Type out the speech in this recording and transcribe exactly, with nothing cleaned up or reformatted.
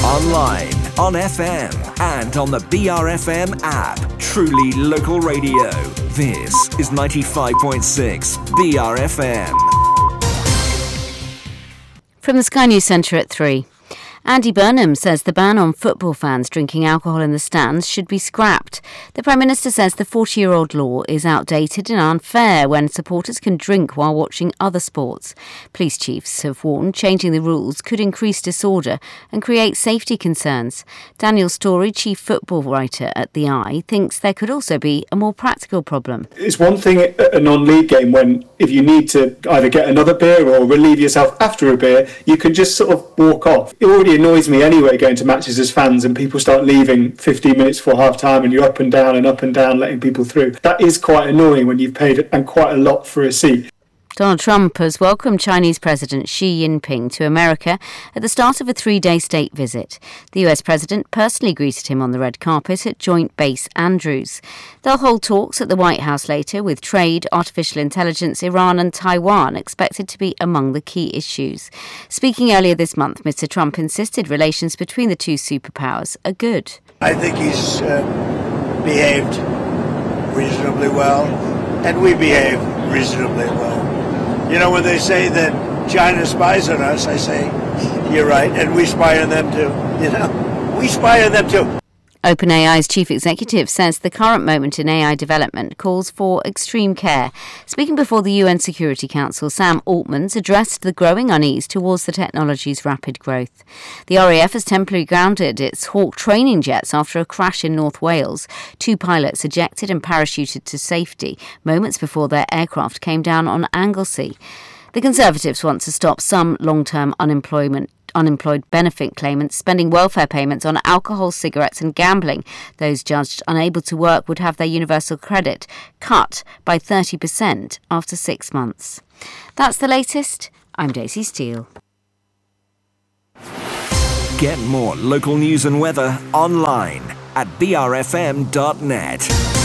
Online, on F M, and on the B R F M app. Truly local radio. This is ninety-five point six B R F M. From the Sky News Centre at three. Andy Burnham says the ban on football fans drinking alcohol in the stands should be scrapped. The Prime Minister says the forty-year-old law is outdated and unfair when supporters can drink while watching other sports. Police chiefs have warned changing the rules could increase disorder and create safety concerns. Daniel Storey, chief football writer at The Eye, thinks there could also be a more practical problem. It's one thing at a non-league game when if you need to either get another beer or relieve yourself after a beer, you can just sort of walk off. It already annoys me anyway going to matches as fans and people start leaving fifteen minutes before half time and you're up and down and up and down letting people through. That is quite annoying when you've paid and quite a lot for a seat. Donald Trump has welcomed Chinese President Xi Jinping to America at the start of a three-day state visit. The U S president personally greeted him on the red carpet at Joint Base Andrews. They'll hold talks at the White House later, with trade, artificial intelligence, Iran and Taiwan expected to be among the key issues. Speaking earlier this month, Mister Trump insisted relations between the two superpowers are good. I think he's uh, behaved reasonably well, and we behave reasonably well. You know, when they say that China spies on us, I say, you're right, and we spy on them too. You know, we spy on them too. OpenAI's chief executive says the current moment in A I development calls for extreme care. Speaking before the U N Security Council, Sam Altman addressed the growing unease towards the technology's rapid growth. The R A F has temporarily grounded its Hawk training jets after a crash in North Wales. Two pilots ejected and parachuted to safety moments before their aircraft came down on Anglesey. The Conservatives want to stop some long-term unemployment unemployed benefit claimants spending welfare payments on alcohol, cigarettes and gambling. Those judged unable to work would have their universal credit cut by thirty percent after six months. That's the latest. I'm Daisy Steele. Get more local news and weather online at b r f m dot net.